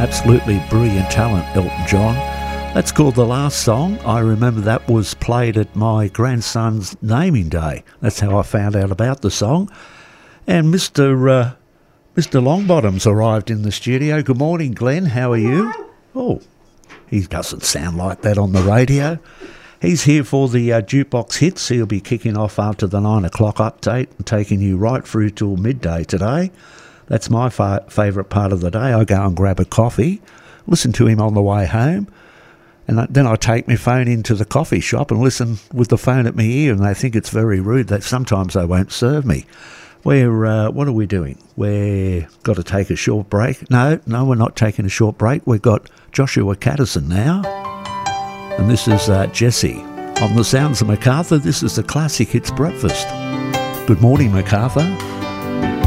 Absolutely brilliant talent, Elton John. That's called The Last Song. I remember that was played at my grandson's naming day. That's how I found out about the song. And Mr. Longbottom's arrived in the studio. Good morning, Glenn. How are you? Oh, he doesn't sound like that on the radio. He's here for the Jukebox Hits. He'll be kicking off after the 9 o'clock update and taking you right through till midday today. That's my favourite part of the day. I go and grab a coffee, listen to him on the way home, and then I take my phone into the coffee shop and listen with the phone at my ear, and they think it's very rude. That sometimes they won't serve me. What are we doing? We've got to take a short break. No, we're not taking a short break. We've got Joshua Caddison now, and this is Jesse. On the Sounds of MacArthur, this is the Classic Hits Breakfast. Good morning, MacArthur.